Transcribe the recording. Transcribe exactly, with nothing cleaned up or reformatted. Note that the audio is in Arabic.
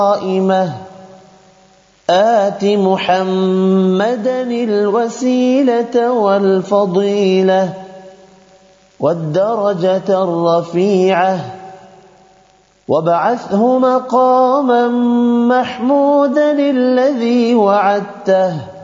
قائمة آت محمدا الوسيلة والفضيلة والدرجة الرفيعة وابعثه مقاما محمودا الذي وعدته